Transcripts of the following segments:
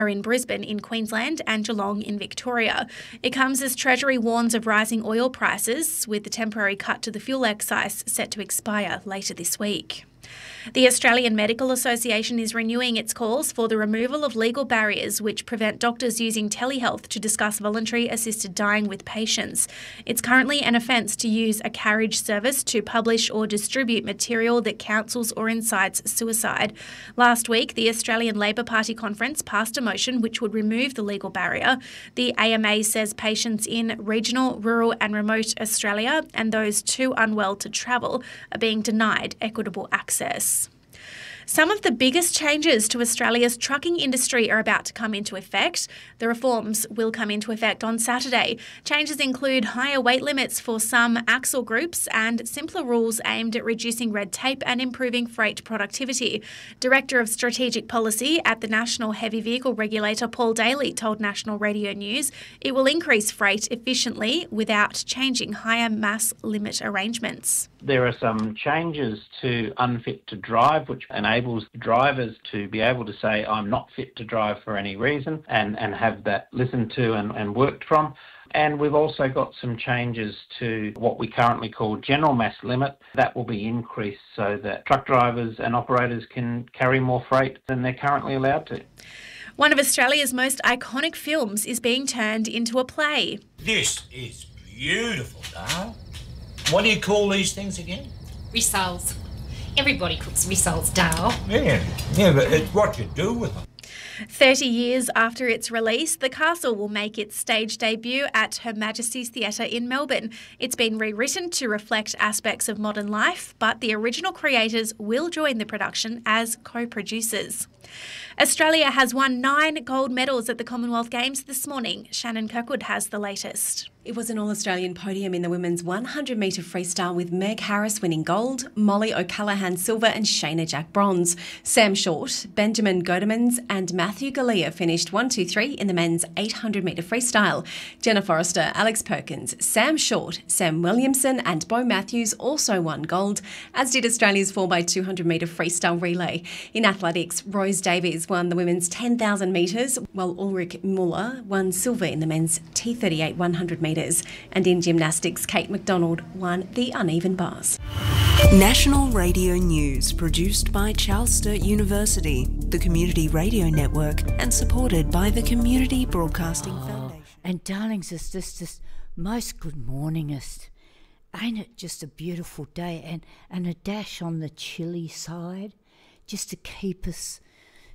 are in Brisbane in Queensland and Geelong in Victoria. It comes as Treasury warns of rising oil prices, with the temporary cut to the fuel excise set to expire later this week. The Australian Medical Association is renewing its calls for the removal of legal barriers which prevent doctors using telehealth to discuss voluntary assisted dying with patients. It's currently an offence to use a carriage service to publish or distribute material that counsels or incites suicide. Last week, the Australian Labor Party conference passed a motion which would remove the legal barrier. The AMA says patients in regional, rural and remote Australia and those too unwell to travel are being denied equitable access. Some of the biggest changes to Australia's trucking industry are about to come into effect. The reforms will come into effect on Saturday. Changes include higher weight limits for some axle groups and simpler rules aimed at reducing red tape and improving freight productivity. Director of Strategic Policy at the National Heavy Vehicle Regulator, Paul Daly, told National Radio News it will increase freight efficiently without changing higher mass limit arrangements. There are some changes to unfit to drive, which enables drivers to be able to say, I'm not fit to drive for any reason, and have that listened to and worked from. And we've also got some changes to what we currently call general mass limit. That will be increased so that truck drivers and operators can carry more freight than they're currently allowed to. One of Australia's most iconic films is being turned into a play. This is beautiful, Dale. What do you call these things again? Rissoles. Everybody cooks rissoles, Dale. Yeah, but it's what you do with them. 30 years after its release, The Castle will make its stage debut at Her Majesty's Theatre in Melbourne. It's been rewritten to reflect aspects of modern life, but the original creators will join the production as co-producers. Australia has won 9 gold medals at the Commonwealth Games this morning. Shannon Kirkwood has the latest. It was an all-Australian podium in the women's 100-metre freestyle with Meg Harris winning gold, Molly O'Callaghan silver and Shayna Jack bronze. Sam Short, Benjamin Godemans and Matthew Galea finished 1, 2, 3 in the men's 800-metre freestyle. Jenna Forrester, Alex Perkins, Sam Short, Sam Williamson and Bo Matthews also won gold, as did Australia's 4x200-metre freestyle relay. In athletics, Rose Davies won the women's 10,000 metres, while Ulrich Muller won silver in the men's T38 100 metres. And in gymnastics, Kate McDonald won the uneven bars. National Radio News, produced by Charles Sturt University, the Community Radio Network, and supported by the Community Broadcasting Foundation. And darlings, it's just most good morningest. Ain't it just a beautiful day, and a dash on the chilly side, just to keep us,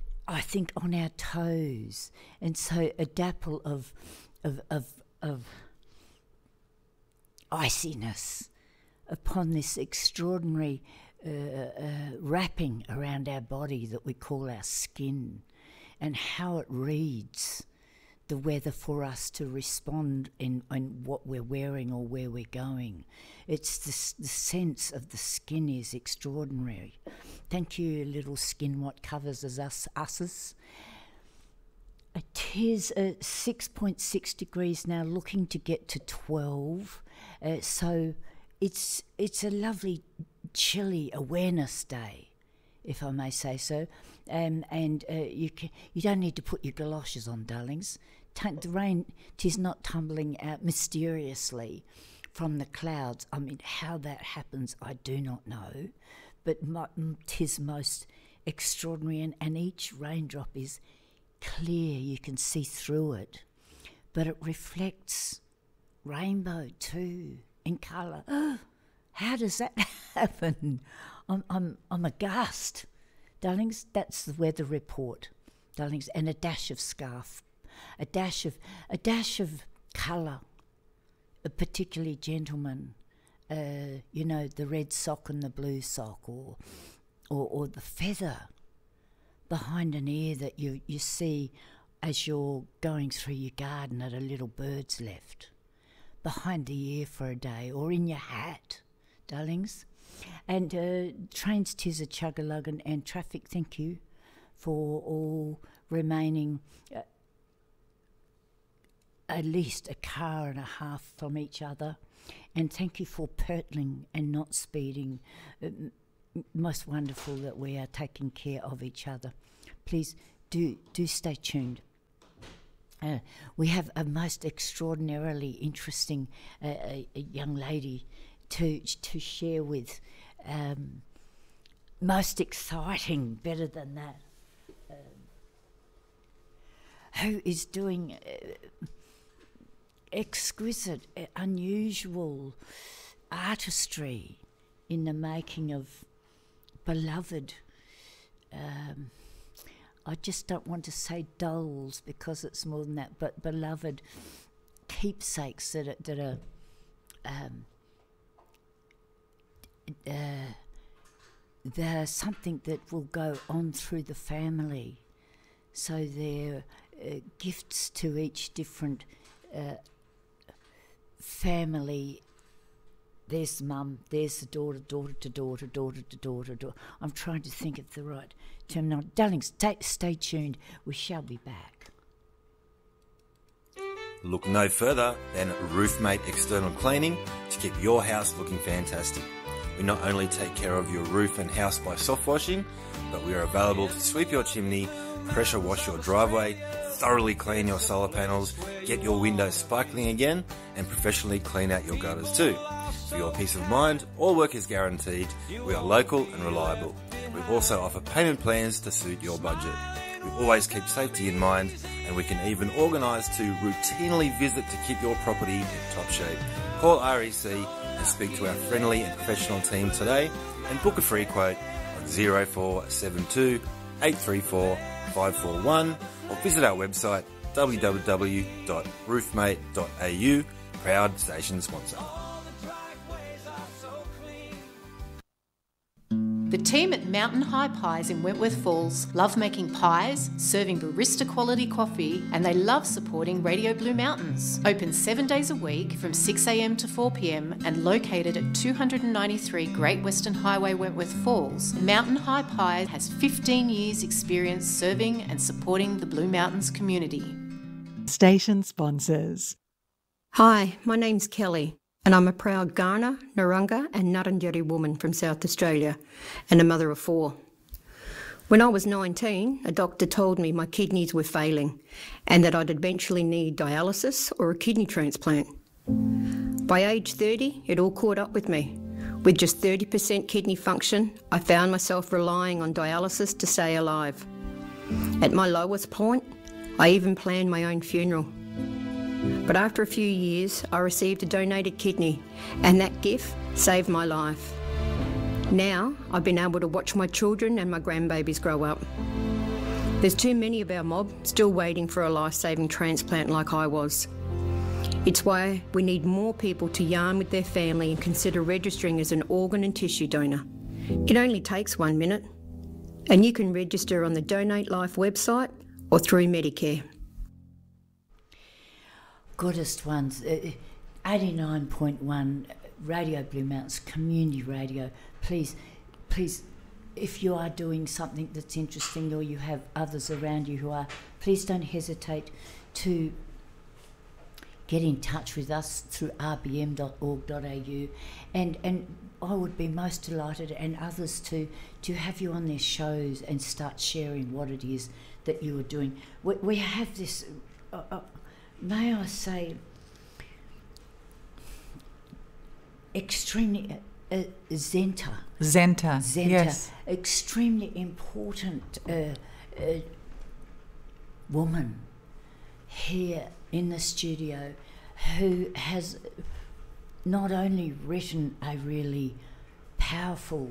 I think, on our toes. And so a dapple of iciness upon this extraordinary wrapping around our body that we call our skin, and how it reads the weather for us to respond in what we're wearing or where we're going. It's the sense of the skin is extraordinary. Thank you, little skin, what covers us. It is 6.6 degrees now, looking to get to 12. So it's a lovely, chilly awareness day, if I may say so. You don't need to put your galoshes on, darlings. The rain, 'tis not tumbling out mysteriously from the clouds. I mean, how that happens, I do not know. But 'tis most extraordinary, and each raindrop is clear. You can see through it. But it reflects rainbow too, in colour. How does that happen? I'm aghast, darlings. That's the weather report, darlings, and a dash of scarf, a dash of colour, particularly gentlemen. The red sock and the blue sock, or the feather behind an ear that you see as you're going through your garden that a little bird's left behind the ear for a day, or in your hat, darlings. And trains, 'tis a chug-a-lug, and traffic, thank you for all remaining at least a car and a half from each other, and thank you for purtling and not speeding. Most wonderful that we are taking care of each other. Please do stay tuned. we have a most extraordinarily interesting a young lady to share with. Most exciting, better than that, who is doing exquisite, unusual artistry in the making of beloved. I just don't want to say dolls because it's more than that, but beloved keepsakes that are they're something that will go on through the family. So they're gifts to each different family. There's mum, there's the daughter, daughter to daughter, daughter to daughter, daughter. I'm trying to think of the right terminology. Darling, stay tuned. We shall be back. Look no further than Roofmate External Cleaning to keep your house looking fantastic. We not only take care of your roof and house by soft washing, but we are available to sweep your chimney, pressure wash your driveway, thoroughly clean your solar panels, get your windows sparkling again, and professionally clean out your gutters too. For your peace of mind, all work is guaranteed. We are local and reliable. We also offer payment plans to suit your budget. We always keep safety in mind, and we can even organise to routinely visit to keep your property in top shape. Call REC and speak to our friendly and professional team today and book a free quote on 0472 834 541 or visit our website www.roofmate.au, proud station sponsor. The team at Mountain High Pies in Wentworth Falls love making pies, serving barista quality coffee, and they love supporting Radio Blue Mountains. Open 7 days a week from 6 a.m. to 4 p.m. and located at 293 Great Western Highway, Wentworth Falls, Mountain High Pies has 15 years experience serving and supporting the Blue Mountains community. Station sponsors. Hi, my name's Kelly, and I'm a proud Kaurna, Narungga and Ngarrindjeri woman from South Australia and a mother of 4. When I was 19, a doctor told me my kidneys were failing and that I'd eventually need dialysis or a kidney transplant. By age 30, it all caught up with me. With just 30% kidney function, I found myself relying on dialysis to stay alive. At my lowest point, I even planned my own funeral. But after a few years, I received a donated kidney, and that gift saved my life. Now, I've been able to watch my children and my grandbabies grow up. There's too many of our mob still waiting for a life-saving transplant like I was. It's why we need more people to yarn with their family and consider registering as an organ and tissue donor. It only takes 1 minute, and you can register on the Donate Life website or through Medicare. Goodest ones, 89.1 Radio Blue Mountains Community Radio. Please, if you are doing something that's interesting or you have others around you who are, please don't hesitate to get in touch with us through rbm.org.au, and I would be most delighted, and others to have you on their shows and start sharing what it is that you are doing. We have this, may I say, extremely Zenta, yes, extremely important woman here in the studio who has not only written a really powerful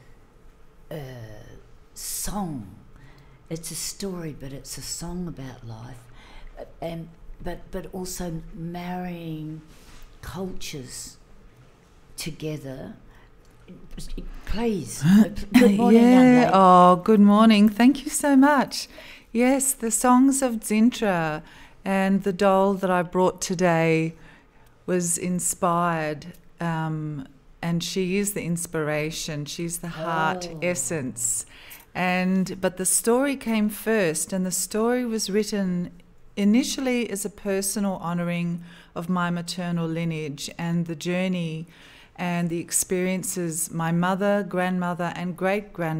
song, it's a story, but it's a song about life, but also marrying cultures together. Please. Good morning, young lady. Oh, good morning. Thank you so much. Yes, the songs of Zintra and the doll that I brought today was inspired, and she is the inspiration. She's the heart essence. But the story came first, and the story was written initially as a personal honouring of my maternal lineage and the journey and the experiences my mother, grandmother and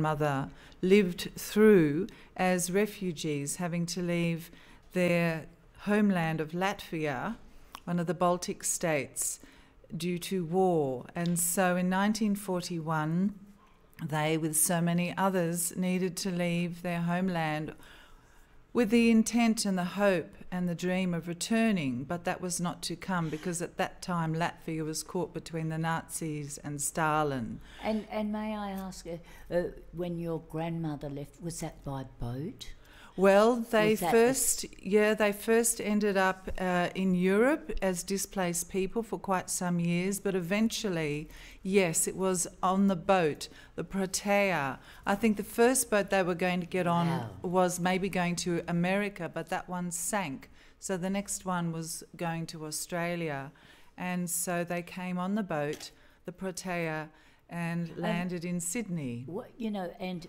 great-grandmother lived through as refugees, having to leave their homeland of Latvia, one of the Baltic states, due to war. And so in 1941, they, with so many others, needed to leave their homeland with the intent and the hope and the dream of returning, but that was not to come, because at that time Latvia was caught between the Nazis and Stalin. And may I ask, when your grandmother left, was that by boat? Well, they first ended up in Europe as displaced people for quite some years, but eventually, yes, it was on the boat, the Protea. I think the first boat they were going to get on was maybe going to America, but that one sank. So the next one was going to Australia. And so they came on the boat, the Protea, and landed in Sydney. And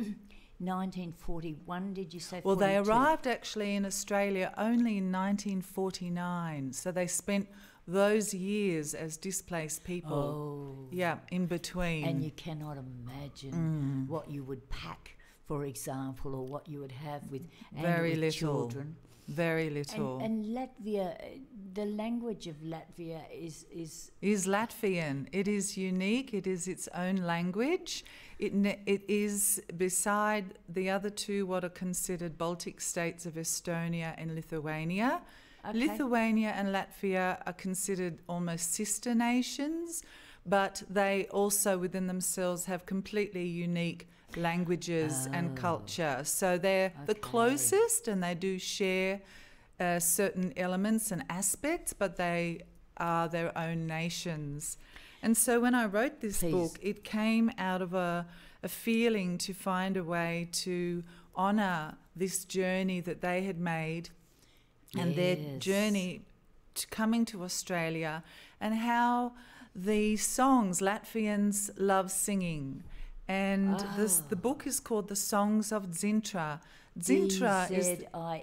1941, did you say? Well, they arrived actually in Australia only in 1949, so they spent those years as displaced people. In between. And you cannot imagine what you would pack, for example, or what you would have with children. Very little. And Latvia, the language of Latvia is Latvian. It is unique. It is its own language. It is, beside the other two, what are considered Baltic states of Estonia and Lithuania. Okay. Lithuania and Latvia are considered almost sister nations, but they also within themselves have completely unique languages and culture. So they're the closest, and they do share certain elements and aspects, but they are their own nations. And so when I wrote this book, it came out of a feeling to find a way to honour this journey that they had made and their journey to coming to Australia, and how the songs Latvians love singing. And the book is called The Songs of Zintra. Zintra is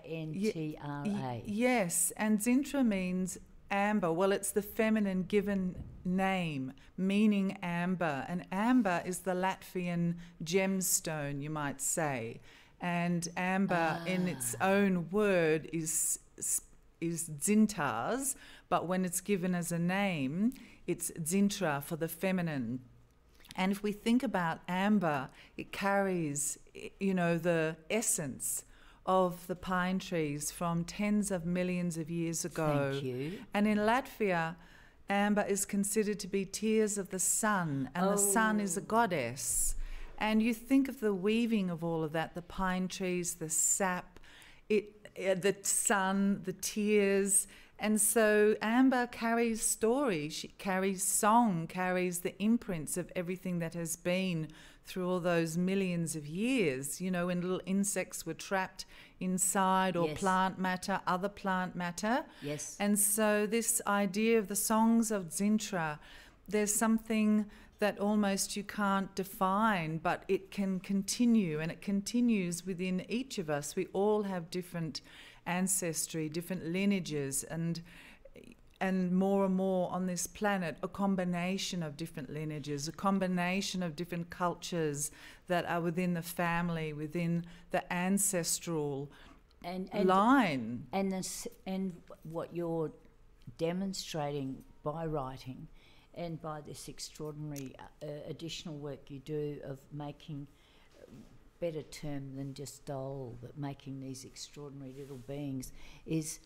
Zintra. Yes, and Zintra means amber. Well, it's the feminine given name, meaning amber. And amber is the Latvian gemstone, you might say. And amber in its own word is Zintars, but when it's given as a name, it's Zintra for the feminine. And if we think about amber, it carries, the essence of the pine trees from tens of millions of years ago. Thank you. And in Latvia, amber is considered to be tears of the sun, and the sun is a goddess. And you think of the weaving of all of that, the pine trees, the sap, the sun, the tears. And so amber carries story, she carries song, carries the imprints of everything that has been through all those millions of years, when little insects were trapped inside, or plant matter, other plant matter. Yes. And so this idea of the songs of Zintra, there's something that almost you can't define, but it can continue, and it continues within each of us. We all have different ancestry, different lineages, and more and more on this planet, a combination of different lineages, a combination of different cultures that are within the family, within the ancestral line. And what you're demonstrating by writing and by this extraordinary additional work you do of making, better term than just doll, but making these extraordinary little beings, is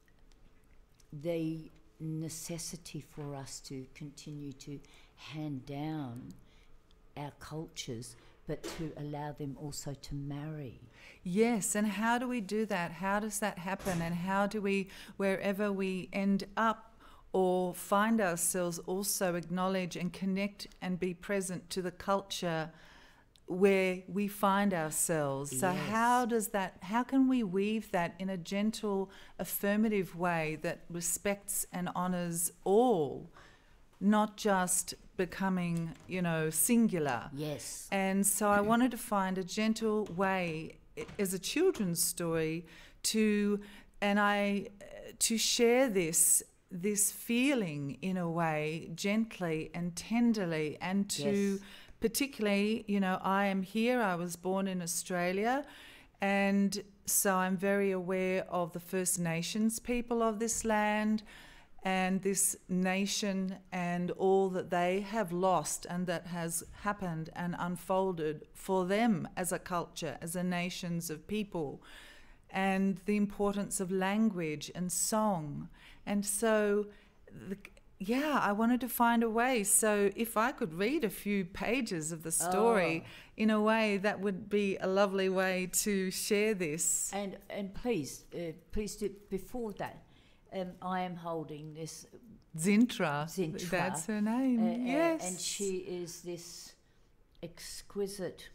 the necessity for us to continue to hand down our cultures, but to allow them also to marry. Yes, and how do we do that? How does that happen? And how do we, wherever we end up or find ourselves, also acknowledge and connect and be present to the culture where we find ourselves? So how can we weave that in a gentle, affirmative way that respects and honours all, not just becoming, singular? Yes. And so I wanted to find a gentle way as a children's story to share this feeling in a way, gently and tenderly, and to particularly, I am here, I was born in Australia, and So I'm very aware of the First Nations people of this land and this nation and all that they have lost and that has happened and unfolded for them as a culture, as a nations of people, and the importance of language and song. And so, I wanted to find a way. So if I could read a few pages of the story in a way, that would be a lovely way to share this. And please do, before that, I am holding this Zintra. That's her name. Yes. And she is this exquisite,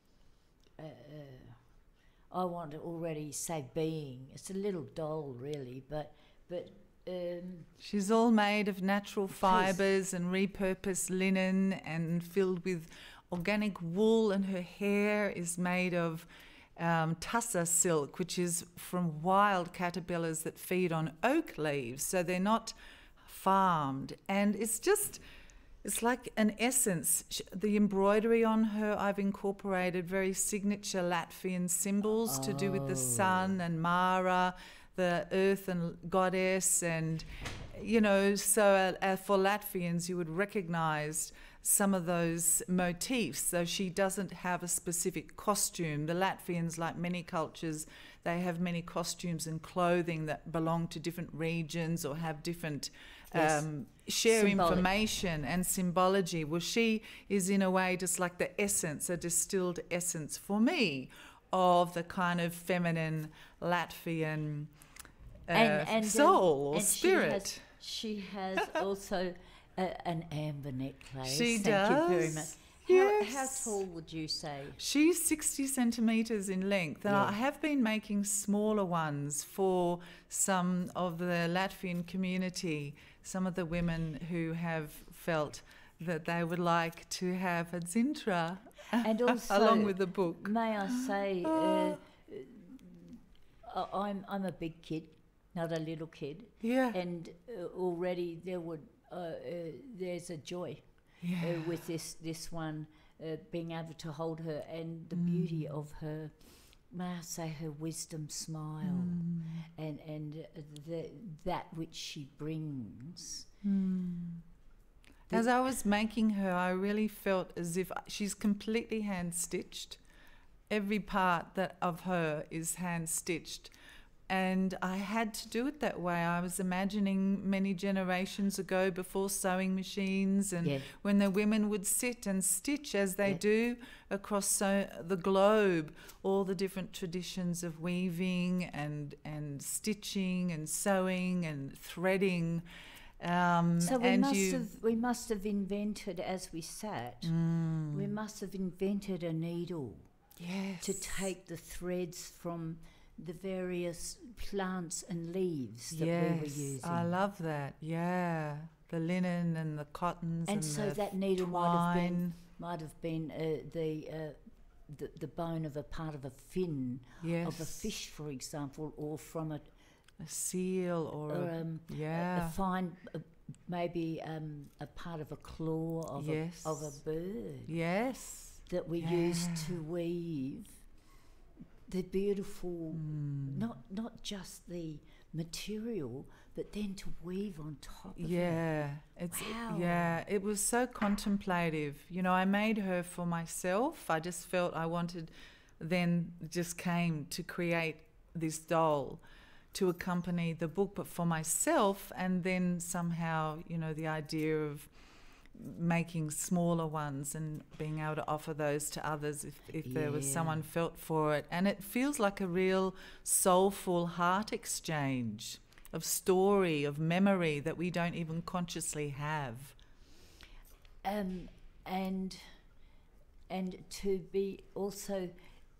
I want to already say being. It's a little doll, really, but she's all made of natural fibres and repurposed linen and filled with organic wool, and her hair is made of tussa silk, which is from wild caterpillars that feed on oak leaves, so they're not farmed. And it's like an essence. The embroidery on her, I've incorporated very signature Latvian symbols to do with the sun and Mara, the earth and goddess, and so for Latvians you would recognise some of those motifs, though she doesn't have a specific costume. The Latvians, like many cultures, they have many costumes and clothing that belong to different regions or have different share information and symbology. Well, she is in a way just like the essence, a distilled essence for me of the kind of feminine Latvian soul or spirit. She has also an amber necklace. She Thank does. you very much. Yes. How tall would you say? She's 60 centimetres in length, and I have been making smaller ones for some of the Latvian community, some of the women who have felt that they would like to have a Zintra and also, along with the book. May I say, I'm a big kid, not a little kid. Yeah. And already there's a joy with this one, being able to hold her, and the beauty of her, may I say, her wisdom smile and that which she brings. As I was making her, I really felt as if she's completely hand-stitched. Every part of her is hand-stitched. And I had to do it that way. I was imagining many generations ago, before sewing machines, and when the women would sit and stitch as they do across the globe, all the different traditions of weaving and stitching and sewing and threading. So we must have invented, as we sat, we must have invented a needle to take the threads from the various plants and leaves that we were using. I love that. Yeah, the linen and the cottons and so the that needle twine. might have been the bone of a part of a fin of a fish, for example, or from a seal or a fine, maybe a part of a claw of a bird. Yes, that we used to weave the beautiful, not just the material, but then to weave on top of it. It was so contemplative. I made her for myself. I just felt I wanted, then just came to create this doll to accompany the book, but for myself, and then somehow, the idea of making smaller ones and being able to offer those to others if there was someone felt for it. And it feels like a real soulful heart exchange of story, of memory that we don't even consciously have. And to be also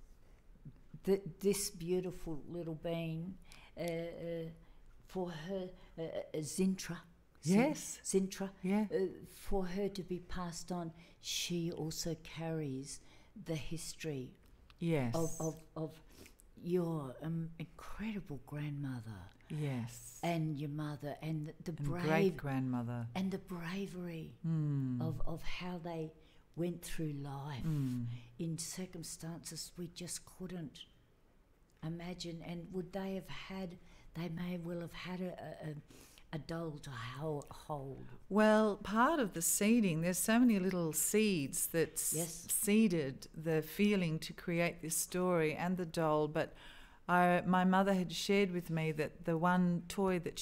this beautiful little being, for her, Zintra. Zintra. For her to be passed on, she also carries the history of your incredible grandmother. Yes. And your mother, and the great-grandmother. And the bravery of how they went through life in circumstances we just couldn't imagine, and would they have had, they may well have had a doll to hold. Well, part of the seeding, there's so many little seeds that seeded the feeling to create this story and the doll, but my mother had shared with me that the one toy that